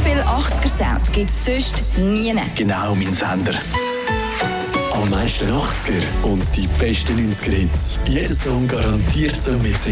viel 80er-Sound gibt es sonst nie. Genau, mein Sender. Am meisten 80er und die besten 90er-Hits. Jeder Song garantiert zum Mitsingen.